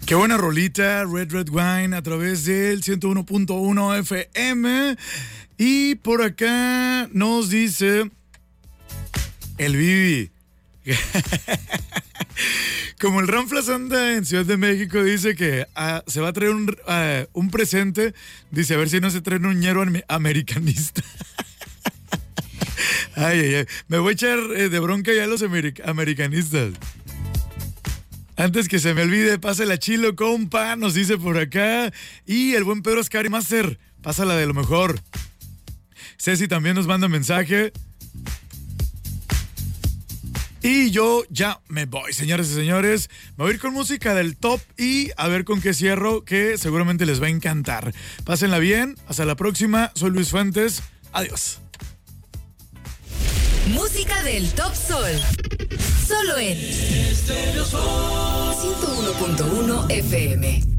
Qué buena rolita, Red Wine, a través del 101.1 FM. Y por acá nos dice el Vivi. Como el Ramflas anda en Ciudad de México, dice que se va a traer un presente. Dice, a ver si no se trae un ñero americanista. Ay. Me voy a echar de bronca ya a los americanistas. Antes que se me olvide, pásala chilo, compa, nos dice por acá. Y el buen Pedro Scary Master, pásala de lo mejor. Ceci también nos manda mensaje. Y yo ya me voy, señores y señores. Me voy a ir con música del top y a ver con qué cierro, que seguramente les va a encantar. Pásenla bien, hasta la próxima. Soy Luis Fuentes. Adiós. Música del Top Sol. Solo en 101.1 FM.